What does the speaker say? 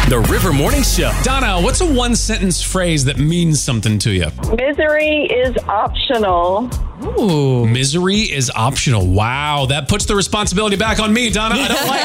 The River Morning Show. Donna, what's a one-sentence phrase that means something to you? Misery is optional. Ooh. Misery is optional. Wow, that puts the responsibility back on me, Donna. I don't like